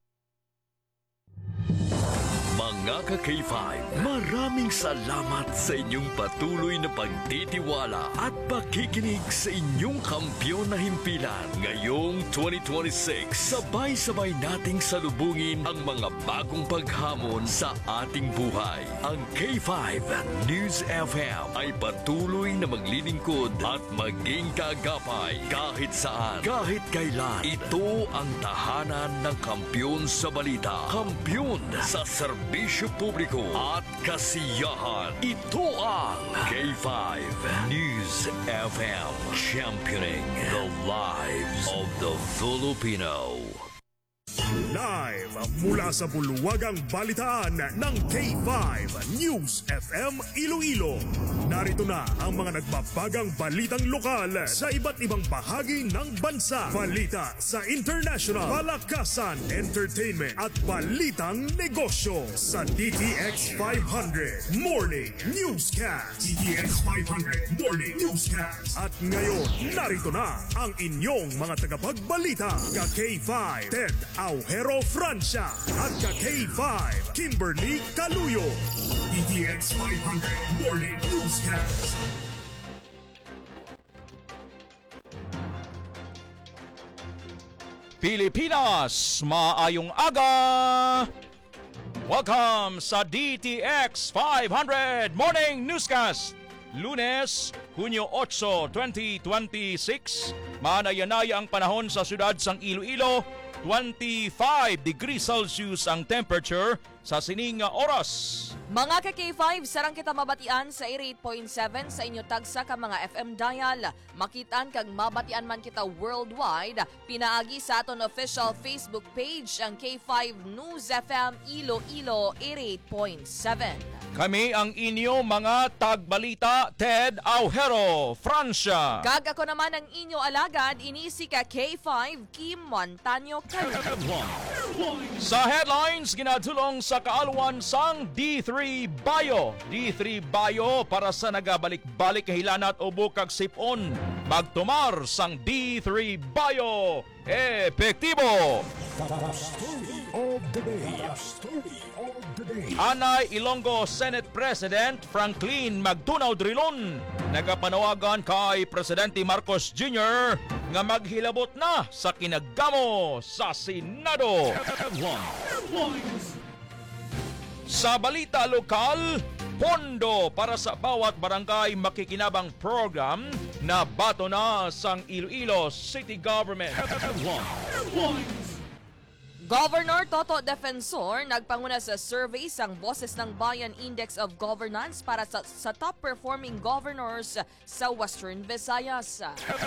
Mga ka-K5, maraming salamat sa inyong patuloy na pagtitiwala at pakikinig sa inyong kampyon na himpilan. Ngayong 2026, sabay-sabay nating salubungin ang mga bagong paghamon sa ating buhay. Ang K5 News FM ay patuloy na maglilingkod at maging kaagapay kahit saan, kahit kailan. Ito ang tahanan ng kampyon sa balita, kampyon sa serbisyo publiko at kasiyahan. Ito ang K5 News FM, championing the lives of the Filipino. Live mula sa bulwagang balitaan ng K5 News FM Iloilo. Narito na ang mga nagbabagang balitang lokal sa iba't ibang bahagi ng bansa. Balita sa international, palakasan, entertainment at balitang negosyo sa DTX 500 Morning Newscast. DTX 500 Morning Newscast. At ngayon, narito na ang inyong mga tagapagbalita. Ka K5 Ted Aujero Francia at ka K5 Kimberly Caluyo. DTX 500 Morning Newscast. Pilipinas, maayong aga! Welcome sa DTX 500 Morning Newscast. Lunes, Hunyo 8, 2026. Manayanaya ang panahon sa siyudad sang Iloilo. 25 degrees Celsius ang temperature sa sining oras. Mga ka-K5, sarang kita mabatian sa 88.7 sa inyo tagsa ka mga FM dial. Makitaan kag mabatian man kita worldwide. Pinaagi sa aton official Facebook page ang K5 News FM Iloilo 88.7. Kami ang inyo mga tagbalita, Ted Aujero Francia. Kag ako naman ang inyo alagad, inisi ka K5 Kim Montaño Caluyo. Sa headlines, ginatulong sa kaalwan sang D3 Bio. D3 Bio para sa nagabalik-balik kahilanat o bukag sipon. Magtumar sang D3 Bio. Epektibo! Anay Ilonggo Senate President Franklin Magtunaw Drilon nagapanawagan kay Presidente Marcos Jr. nga maghilabot na sa kinagamo sa Senado. Sa balita lokal, pondo para sa bawat barangay makikinabang program na bato na sang Iloilo City Government. Governor Toto Defensor nagpanguna sa survey sang Boses ng Bayan Index of Governance para sa top performing governors sa Western Visayas.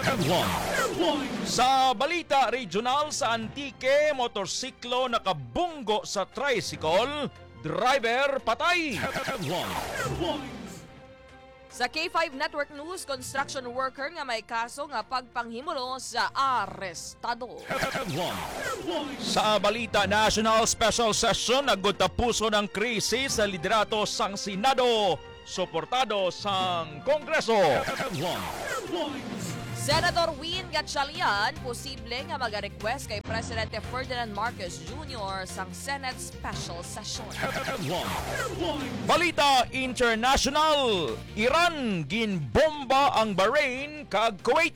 Sa balita regional sa Antique, motorsiklo nakabunggo sa tricycle, driver patay. Sa K5 Network News, construction worker nga may kaso nga pagpanghimulo sa arestado. Sa balita national special session, agud tapuso ng krisis sa liderato sang Senado, suportado sang Kongreso. Senador Win Gatchalian posible nga mag-request kay Presidente Ferdinand Marcos Jr. sang Senate Special Session. Balita international, Iran ginbomba ang Bahrain kag Kuwait.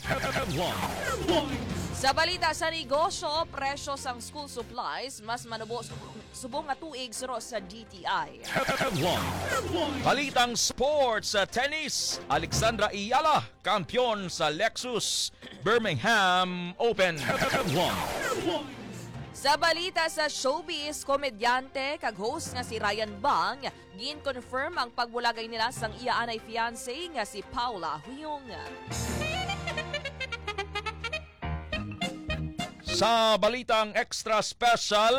Sa balita sa negosyo, presyo sang school supplies mas manubo subong nga tuig suro sa DTI. Balitang sports sa tennis, Alexandra Iyala, kampiyon sa Lexus Birmingham Open. Sa balita sa showbiz, komedyante kag host nga si Ryan Bang gin-confirm ang pagbulagay nila sang iyaanay fiancé nga si Paula Huyong. Sa balitang extra special,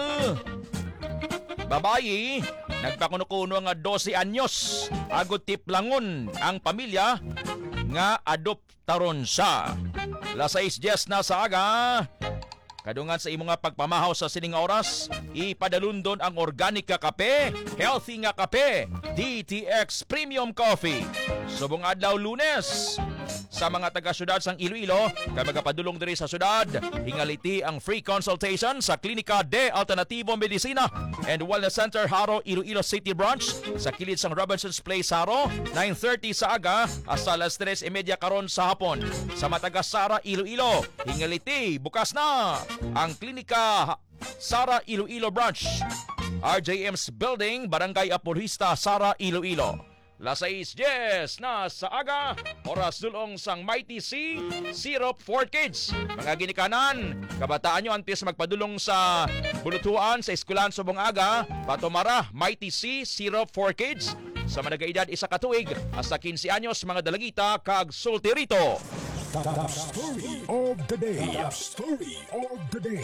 babayi, nagpakuno-kuno nga 12 anyos, agud tiplangon ang pamilya nga adoptaron siya. Las 6:10 na sa aga, kadungan sa imo nga pagpamahaw sa sining oras, ipadalundon ang organic nga kape, healthy nga kape, DTX Premium Coffee. Subong adlaw Lunes, sa mga taga-syudad sang Iloilo, kay magapadulong diri sa syudad, hingaliti ang free consultation sa Klinika de Alternativo Medicina and Wellness Center Haro, Iloilo City Branch, sa kilid sang Robinson's Place Haro, 9:30 sa aga hasta alas 3:30 karon sa hapon. Sa mataga Sara, Iloilo, hingaliti bukas na ang Klinika Sara Iloilo Branch, RJM's Building, Barangay Apolhista, Sara, Iloilo. Las 6:10 na sa aga, oras dulong sang Mighty C, Syrup for Kids. Mga ginikanan, kabataan nyo antes magpadulong sa bulutuan sa eskwelahan subong aga, patumara Mighty C, Syrup for Kids. Sa managaidad isa ka tuig, hasta 15 anyos mga dalagita kag sultirito. Top story of the day. Top story of the day.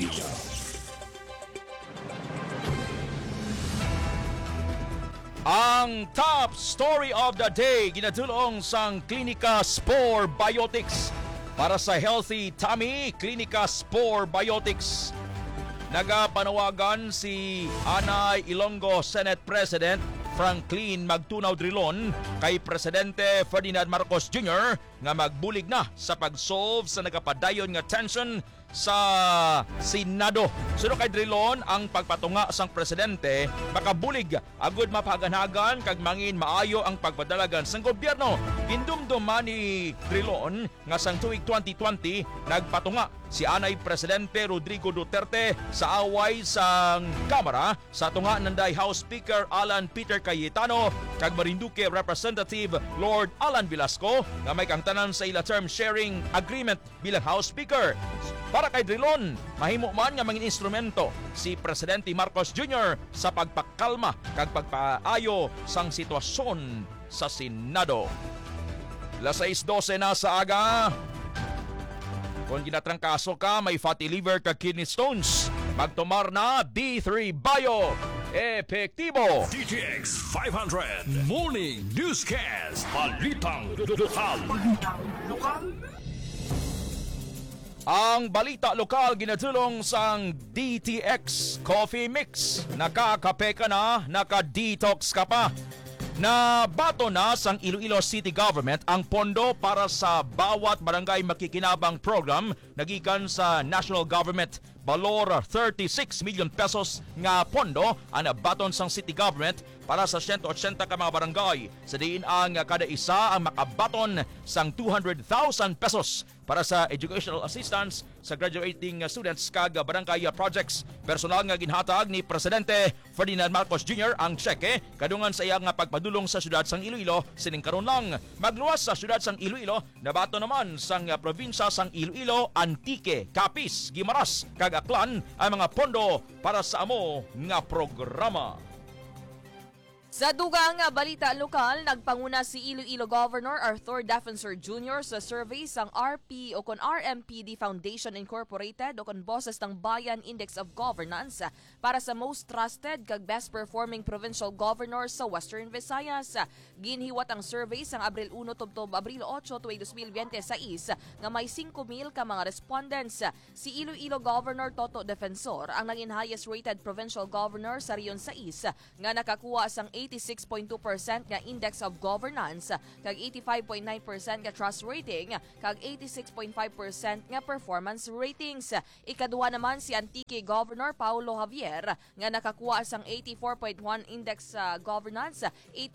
Ang top story of the day ginadulong sang Klinika Spore Biotics. Para sa healthy tummy, Klinika Spore Biotics. Nagapanawagan si Anay Ilonggo Senate President Franklin Magtunaw Drilon kay Presidente Ferdinand Marcos Jr. nga magbulig na sa pag-solve sa nagapadayon nga tension sa Senado. Suno kay Drilon ang pagpatunga sang presidente makabulig agud mapaganagan kag mangin maayo ang pagpadalagan sang gobyerno. Indumduman ni Drilon nga sang tuig 2020 nagpatunga si Anay Presidente Rodrigo Duterte sa away sang Kamara sa tunga nanday House Speaker Alan Peter Cayetano kag Marinduque Representative Lord Alan Velasco nga may kangtanan sa ila term sharing agreement bilang House Speaker. Para kay Drilon, mahimo man nga mangin instrumento si Presidente Marcos Jr. sa pagpakalma kag pagpaayo sang sitwasyon sa Senado. Las 6:12 na sa aga. Kung ginatrangkaso ka, may fatty liver kag kidney stones, magtumar na D3 Bio. Epektibo. DTX 500 Morning Newscast. Balitang lokal. Ang balita lokal ginadulong sang DTX Coffee Mix. Nakakape ka na, naka-detox ka pa. Nabato na sang Iloilo City Government ang pondo para sa bawat barangay makikinabang program nagikan sa national government. Balor 36 million pesos nga pondo ang nabaton sang city government para sa 180 ka mga barangay. Sa diin ang kada isa ang makabaton sang 200,000 pesos para sa educational assistance sa graduating students kag barangay projects. Personal nga ginhatag ni Presidente Ferdinand Marcos Jr. ang cheque kadungan sa iyang pagpadulong sa syudad sang Iloilo sining karon lang. Magluwas sa syudad sang Iloilo, nabato naman sang probinsya sang Iloilo, Antique, Capiz, Guimaras kag Aklan ang mga pondo para sa amo nga programa. Sa dugang balita lokal, nagpanguna si Iloilo Governor Arthur Defensor Jr. sa survey sang RP o kon RMPD Foundation Incorporated o kon Boses ng Bayan Index of Governance para sa most trusted kag best performing provincial governors sa Western Visayas. Ginhiwat ang survey sang Abril 1 tubtob Abril 8 tuig 2026 nga may 5,000 ka mga respondents. Si Iloilo Governor Toto Defensor ang naging highest rated provincial governor sa Riyon 6 nga nakakuha sang 86.2% nga index of governance kag 85.9% nga trust rating kag 86.5% nga performance ratings. Ikaduha naman si Antique Governor Paulo Javier nga nakakuha sang 84.1 index governance,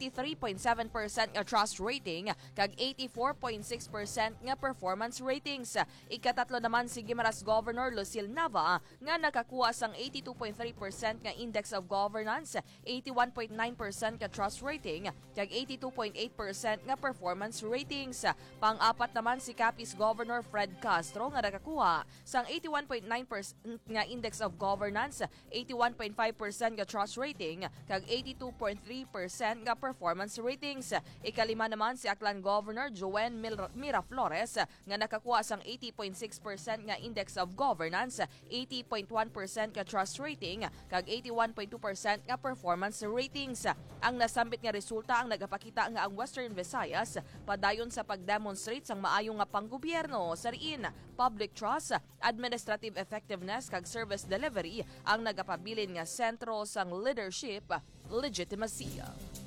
83.7% nga trust rating kag 84.6% nga performance ratings. Ikatatlo naman si Guimaras Governor Lucille Nava nga nakakuha sang 82.3% nga index of governance, 81.9% ka trust rating kag 82.8% nga performance ratings. Pang-apat naman si Capiz Governor Fred Castro nga nakakuha sang 81.9% nga index of governance, 81.5% nga trust rating kag 82.3% nga performance ratings. Ikalima naman si Aklan Governor Joen Miraflores nga nakakuha sang 80.6% nga index of governance, 80.1% nga trust rating kag 81.2% nga performance ratings. Ang nasambit nga resulta ang nagapakita nga ang Western Visayas padayon sa pagdemonstrate sang maayo nga panggobyerno sa riin, public trust, administrative effectiveness kag service delivery ang nagapabilin nga sentro sang leadership legitimacy.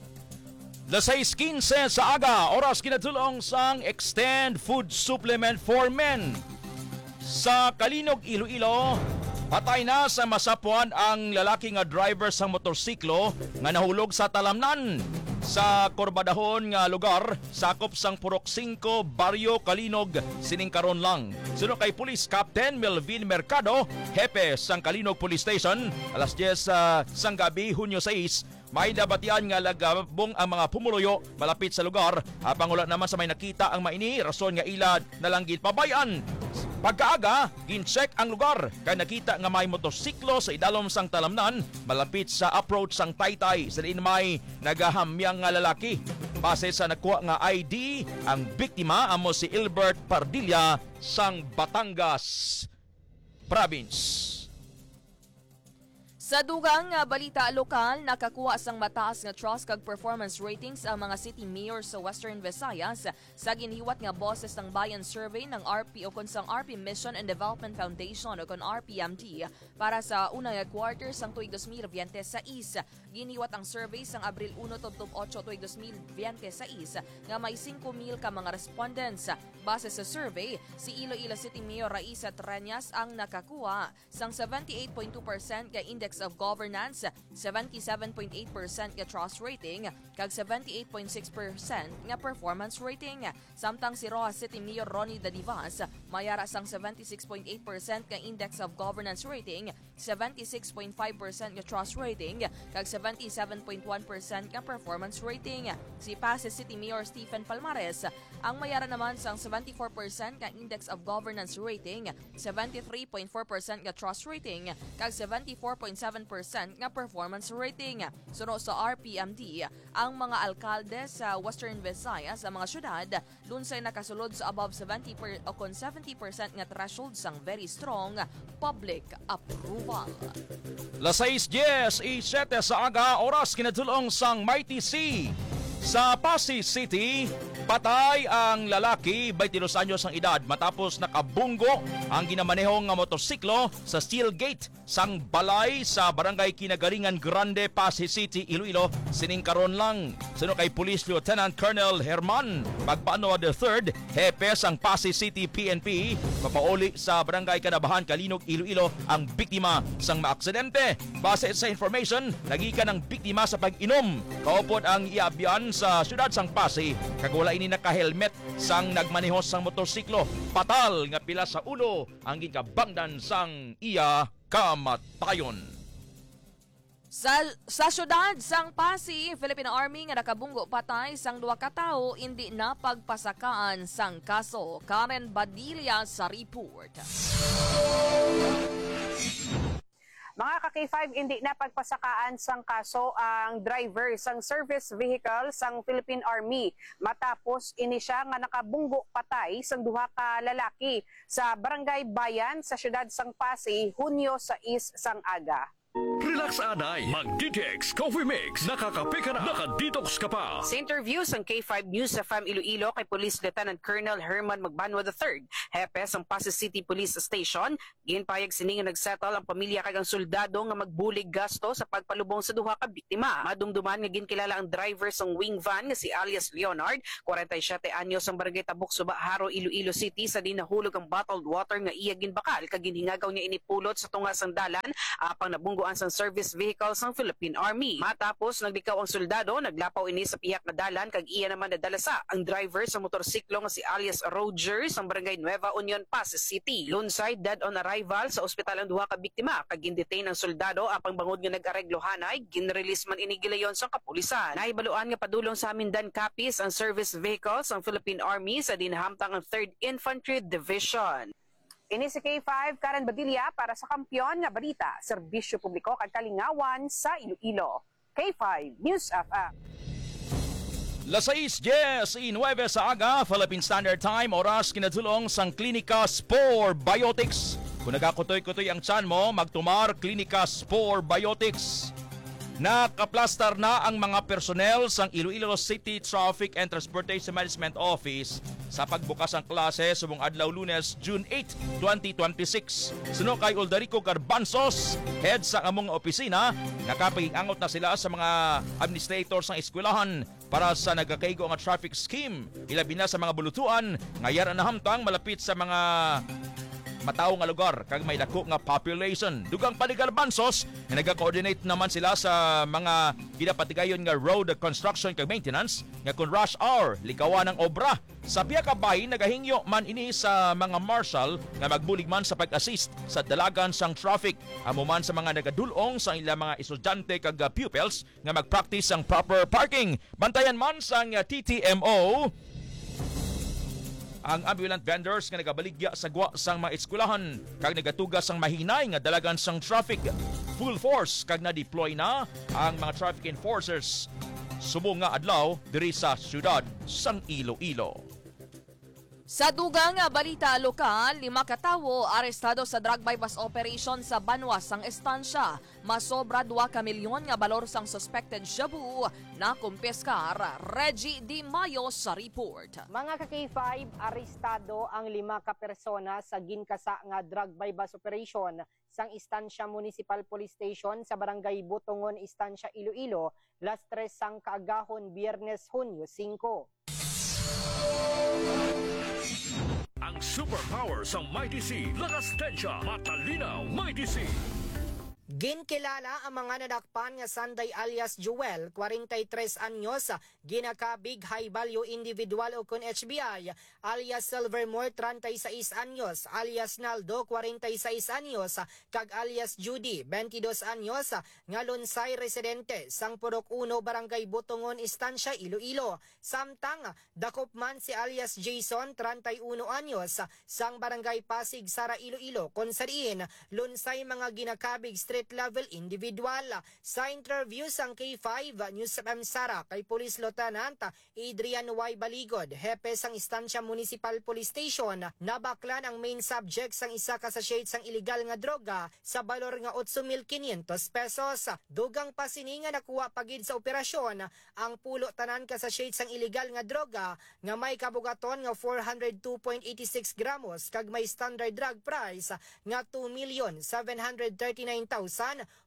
6:15 sa aga, oras kinatulong sang Extend Food Supplement for Men. Sa Kalinog, Iloilo, patay na sa masapuan ang lalaki nga driver sa motorsiklo nga nahulog sa talamnan sa Corbadahon nga lugar sakop sang Purok 5, Barrio Kalinog sining karon lang. Sunod kay Police Captain Melvin Mercado, hepe sang Kalinog Police Station, alas 10 sang gabi, Hunyo 6, may nabatian nga lagabong ang mga pumuluyo malapit sa lugar. Pangulat naman sa may nakita ang maini, rason nga ilad nalanggit pabayan. Pagkaaga, gincheck ang lugar kay nakita nga may motorsiklo sa idalom sang talamnan malapit sa approach sang Taytay. Sa diin may nagahamyang nga lalaki. Base sa nakuha nga ID, ang biktima amo si Ilbert Pardilla sang Batangas Province. Sa dugang balita lokal, nakakuha sang mataas nga trust kag performance ratings ang mga city mayors sa Western Visayas sa ginhiwat nga Boses ng Bayan survey ng RP o kon sang RP Mission and Development Foundation o kon RPMD para sa unang quarter sang tuig 2026. Giniwat ang survey sang Abril 1 tubtob 8 tuig 2026 nga may 5,000 ka mga respondents. Base sa survey, si Iloilo City Mayor Raisa Treñas ang nakakuha sang 78.2% ka index of governance, 77.8% nga trust rating, kag 78.6% nga performance rating. Samtang si Rojas City Mayor Ronnie Dadivas mayara sang 76.8% nga index of governance rating, 76.5% nga trust rating, kag 77.1% nga performance rating. Si Pasay City Mayor Stephen Palmares ang mayara naman sang 74% nga index of governance rating, 73.4% nga trust rating, kag 74.7% nga performance rating. Suno sa RPMD, ang mga alkalde sa Western Visayas sa mga syudad lunsay nakasulod sa above 70% nga threshold sang very strong public approval. 6:10 sa aga, oras kinatulong sang Mighty Sea. Sa Pasay City, patay ang lalaki, 22 anyos ang edad matapos nakabunggo ang ginamanehong nga motorsiklo sa Steel Gate sang balay sa Barangay Kinagaringan Grande, Pasay City, Iloilo sining karon lang. Sunod kay Police Lieutenant Colonel Herman Magpaano III, hepe sang Pasay City PNP, mapauli sa Barangay Kanabahan, Kalinog, Iloilo ang biktima sang maaksidente. Base sa information, nagikan ang biktima sa pag-inom. Kaupod ang iabyan Bukidnon sa siyudad sang Pasig kag wala ini naka-helmet sang nagmanehos sang motorsiklo. Patal nga pila sa ulo ang gikabangdan sang iya kamatayon. Sa syudad sang Pasig, Philippine Army nga nakabunggo patay sang duha ka tawo hindi na pagpasakaan sang kaso. Karen Badilla sa report. Mga ka-K5, hindi na pagpasakaan sang kaso ang driver sang service vehicle sang Philippine Army matapos ini siya nga nakabunggo patay sang duha ka lalaki sa Barangay Bayan sa siyudad sang Pasig, Hunyo 6 sang aga. Relax anay, mag-DTX Coffee Mix. Nakakape ka na, nakadetox ka pa. Sa interview sang K5 News sa FAM Iloilo kay Police Lieutenant Colonel Herman Magbanwa III, hepe sang Pasig City Police Station, ginpayag sini nga nagsettle ang pamilya kag ang soldado nga magbulig gasto sa pagpalubong sa duha ka biktima. Madumduman nga ginkilala ang driver sang wing van nga si alias Leonard, 47 anyos ang barangay Tabuk, Suba, Haro, Iloilo City sa dinahulog ang bottled water nga iya ginbakal kag ginhingagaw niya inipulot sa tunga sang dalan apang nabungguan sang service vehicle sang Philippine Army. Matapos naglikaw ang soldado, naglapaw ini sa piyak na dalan kag iya naman nadalasa ang driver sa motorsiklo nga si alias Roger sa barangay Nueva Union, Pasig City. Lunsay dead on arrival sa ospital ang duha ka biktima kag gindetain ang soldado apang bangod nga nag-areglohanay, ginrelease man ini gilayon sa kapulisan. Nahibaluan nga padulong sa Mindan Capiz ang service vehicle sang Philippine Army sa dinahamtang ang 3rd Infantry Division. Ini si K5, Karen Badilla para sa Kampiyon nga Balita, Serbisyo Publiko kag Kalingawan sa Iloilo. K5 News FM. Las 6:10 sa aga, Philippine Standard Time, oras kinadulong sang Klinika Spore Biotics. Kung nagakutoy-kutoy ang tiyan mo, magtumar Klinika Spore Biotics. Nakaplastar na ang mga personnel sang Iloilo City Traffic and Transportation Management Office sa pagbukas ng klase subong adlaw Lunes, June 8, 2026. Suno kay Uldarico Garbanzos, head sa among opisina, nakapag-angot na sila sa mga administrators ng eskwelahan para sa nagkakaigo nga traffic scheme. Ilabi na sa mga bulutuan, ngayon na hamtang malapit sa mga mataw nga lugar kag may dako nga population. Dugang Panigarbansos na nagka-coordinate naman sila sa mga ginapatigayon nga road construction kag maintenance nga kung rush hour likawan ang obra. Sa piya ka bahin nagahingyo man ini sa mga marshal nga magbulig man sa pag-assist sa dalagan sang traffic. Amo man sa mga nagadulong sa ilang mga estudyante kag pupils nga mag-practice ang proper parking. Bantayan man sang TTMO ang ambulant vendors nga nagabaligya sa gwa sang mga eskwelahan kag nagatugas sang mahinay nga dalagan sang traffic. Full force kag na-deploy na ang mga traffic enforcers subong nga adlaw diri sa siyudad sang Iloilo. Sa dugang balita lokal, 5 katawo arestado sa drug bypass operation sa Banwas sang estansya. Masobra 2 ka milyon nga balor sang suspected shabu na kumpeskar. Reggie Di Mayo sa report. Mga ka-K5, arestado ang 5 ka persona sa ginkasa nga drug bypass operation sang Istansya Municipal Police Station sa Barangay Butongon, Istansya Iloilo, las 3 sang kaagahon Biyernes, Hunyo 5. Ang superpower sa Mighty C, lakas tensya, matalinaw, Mighty C. Ginkilala ang mga nadakpan nga Sanday alias Joel, 43 anyos, ginakabig high value individual o kun HBI, alias Silvermore, 36 anyos, alias Naldo, 46 anyos, kag alias Judy, 22 anyos, nga lunsay residente sang Purok 1, Barangay Butongon, Istansya, Iloilo. Samtang dakop man si alias Jason, 31 anyos, sang Barangay Pasig, Sara, Iloilo, kung sariin lunsay mga ginakabig street level individual. Sa interview sang K5 News FM Sara kay Police Lieutenant Adrian Y. Baligod, hepe sang Istansya Municipal Police Station, nabaklan ang main subject sang isa ka sachet sang illegal nga droga sa balor nga 8,500 pesos. Dugang pasini nga nakuha pagid sa operasyon ang pulo tanan ka sachet sang illegal nga droga nga may kabugaton nga 402.86 gramos kag may standard drug price nga 2,739,400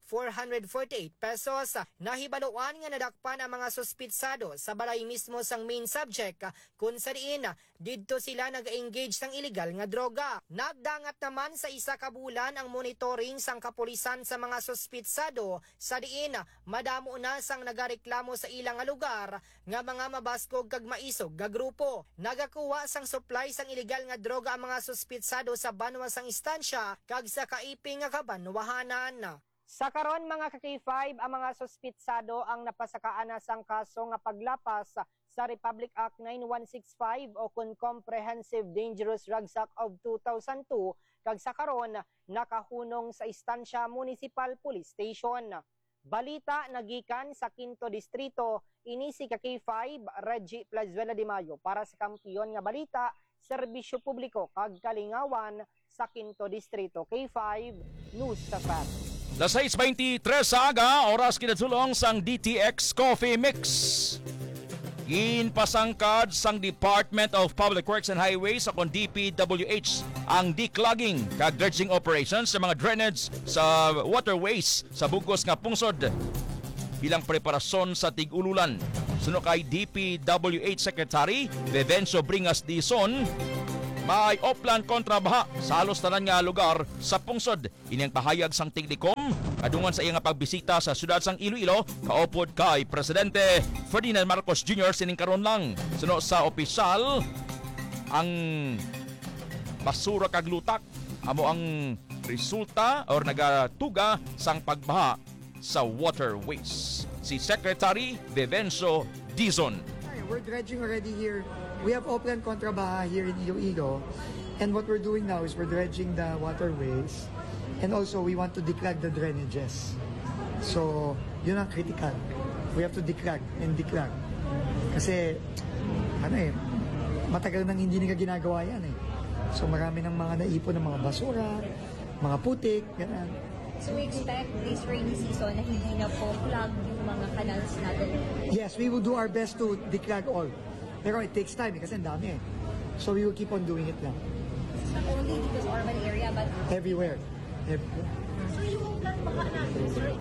448 pesos. Nahibaluan nga nadakpan ang mga suspitsado sa balay mismo sang main subject kung sa diin didto sila nag-engage sang illegal nga droga. Nagdangat naman sa isa ka bulan ang monitoring sang kapulisan sa mga suspitsado sa diin madamo na sang nagareklamo sa ilang nga lugar nga mga mabaskog kag maisog nga grupo. Nagakuha sang supply sang illegal nga droga ang mga suspitsado sa banwa sang istansya kag sa kaiping nga kabanwahanan. Sa karon mga ka-K5, ang mga suspitsado ang napasakaan na sang kaso nga paglapas sa Republic Act 9165 o kun Comprehensive Dangerous Drugs Act of 2002 kag sa karon nakahunong sa Istansya Municipal Police Station. Balita nagikan sa 5th Distrito, ini si ka-K5 Reggie Plazuela de Mayo para sa kampiyon nga balita, serbisyo publiko kag kalingawan sa 5th Distrito. K5 News sa FAT. Las 6:23 sa aga, oras kinatulong sang DTX Coffee Mix. Ginpasangkad sang Department of Public Works and Highways sa DPWH ang declogging kag dredging operations sa mga drainage sa waterways sa bugos nga pungsod bilang preparasyon sa tig-ululan. Suno kay DPWH Secretary Vivencio Bringas Dizon, may oplan kontra baha sa halos tanan nga lugar sa pungsod. Ini ang pahayag sang Tiglicom kadungan sa iyang pagbisita sa syudad sang Iloilo kaupod kay Presidente Ferdinand Marcos Jr. sining karon lang. Suno sa opisyal, ang basura kag lutak amo ang resulta or nagatuga sang pagbaha sa waterways. Si Secretary Vivencio Dizon. We're dredging already here. We have Oplan Contrabaha here in Iloilo, and what we're doing now is we're dredging the waterways, and also we want to declog the drainages. So, yun ang critical. We have to declog and declog. Kasi, matagal nang hindi nila ginagawa yan eh. So, marami ng mga naipon ng mga basura, mga putik, gano'n. So we expect this rainy season na hindi na po plug yung mga canals natin? Yes, we will do our best to declog all. Pero it takes time kasi ang dami eh. So we will keep on doing it lang. It's not only in this urban area but everywhere. So yung baka natin, sir?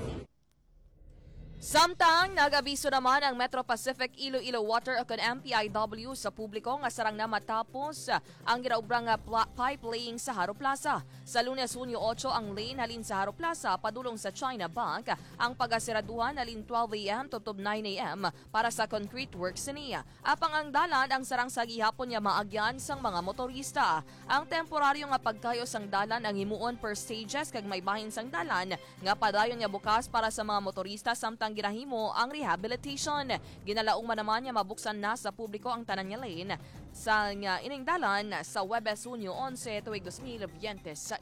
Samtang nag-abiso naman ang Metro Pacific Iloilo Water o MPIW sa publiko nga sarang na matapos ang ginaubrang pipe laying sa Haro Plaza. Sa Lunes, Hunyo 8, ang lane halin sa Haro Plaza padulong sa China Bank ang pagasiraduhan halin 12 a.m. to 9 a.m. para sa concrete works niya. Apang ang dalan ang sarang sa gihapon niya maagyan sang mga motorista. Ang temporaryo nga pagkayo sang dalan ang himuon per stages kag may bahin sang dalan nga padayon niya bukas para sa mga motorista samtang ginahimo ang rehabilitation. Ginalaong man naman niya mabuksan na sa publiko ang tanan niya lane sa ining dalan sa Huwebes, Hunyo 11 tuig 2026.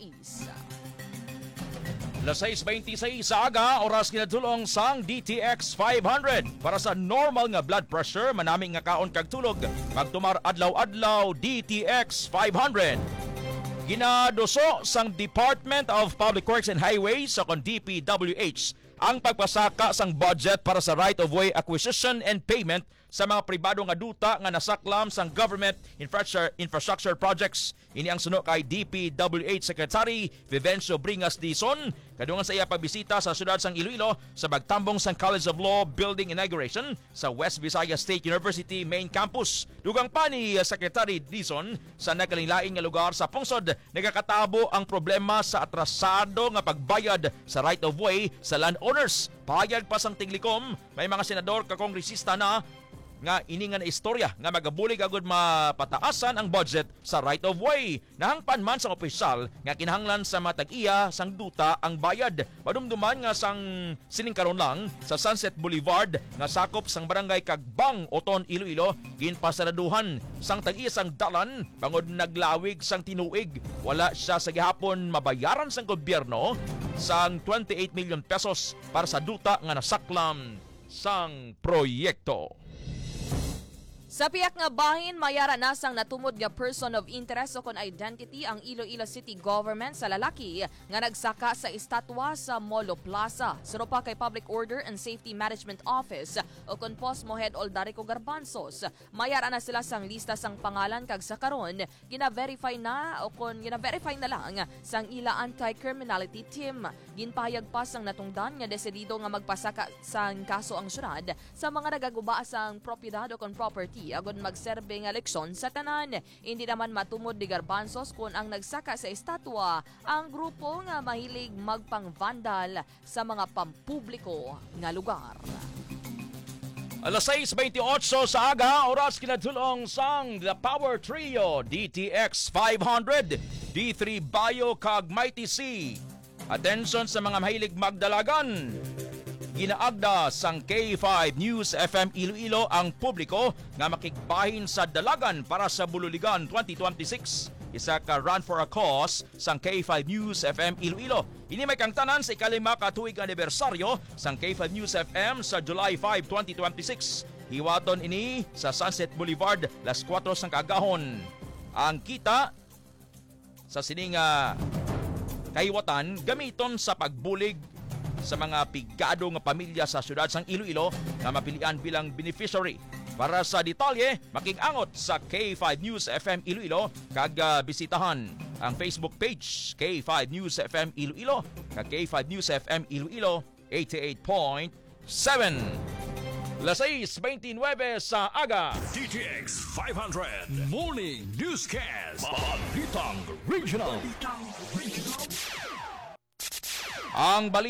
Las 6:26 sa aga, oras kinatulong sang DTX 500 para sa normal nga blood pressure manaming nga kaon kag tulog. Pagtumar adlaw-adlaw DTX 500. Ginadoso sang Department of Public Works and Highways sa DPWH ang pagpasaka sang budget para sa right-of-way acquisition and payment sa mga pribado nga duta nga nasaklam sang government infrastructure projects. Ini ang suno kay DPWH Secretary Vivencio Bringas Dizon kadungan sa iya pagbisita sa syudad sang Iloilo sa pagtambong sang College of Law building inauguration sa West Visayas State University main campus. Dugang pa ni Secretary Dizon sa nagkalinglaing nga lugar sa pungsod nagakatabo ang problema sa atrasado nga pagbayad sa right-of-way sa landowners. Pahayag pa sang Tiglicom, may mga senador kakongresista na nga ini nga na istorya nga magabulig agud mapataasan ang budget sa right of way. Nahangpan man sang opisyal nga kinahanglan sa matag-iya sang duta ang bayad. Padumduman nga sang sining karon lang sa Sunset Boulevard nga sakop sang barangay Kagbang, Oton, Iloilo, ginpasaraduhan sang tag-iya sang dalan bangod naglawig sang tinuig. Wala siya sa gihapon mabayaran sang gobyerno sang 28 million pesos para sa duta nga nasaklam sang proyekto. Sa piyak nga bahin, mayara nasang natumod nga person of interest o kon identity ang Iloilo City Government sa lalaki nga nagsaka sa estatwa sa Molo Plaza. Suro pa kay Public Order and Safety Management Office o kon Posmo Head Oldarico Garbanzos. Mayara na sila sang lista sang pangalan kag sa karon gina-verify na o kon gina-verify na lang sang ila anti-criminality team. Ginpahayag pa sang natungdan nga desidido nga magpasaka sang kaso ang syudad sa mga nagaguba sang propiedad o kon property agon magserbe nga leksyon sa tanan. Hindi naman matumod ni Garbanzos kung ang nagsaka sa estatwa ang grupo nga mahilig magpang-vandal sa mga pampubliko nga lugar. Alas 6:28 sa aga, oras kinatulong sang The Power Trio, DTX 500, D3 Bio kag Mighty C. Attention sa mga mahilig magdalagan. Ginaagda sang K5 News FM Iloilo ang publiko nga makigbahin sa dalagan para sa Bululigan 2026. Isa ka run for a cause sang K5 News FM Iloilo. Ini may kang tanan sa ikalima ka tuig anibersaryo sang K5 News FM sa July 5, 2026. Hiwaton ini sa Sunset Boulevard, las 4 sang kagahon. Ang kita sa sininga kahiwatan gamiton sa pagbulig sa mga pigado nga pamilya sa syudad sang Iloilo nga mapilian bilang beneficiary. Para sa detalye, making-angot sa K5 News FM Iloilo kag bisitahan ang Facebook page K5 News FM Iloilo kag K5 News FM Iloilo 88.7. Las 6:29 sa aga. DTX 500 Morning Newscast. Balitang Regional. Ang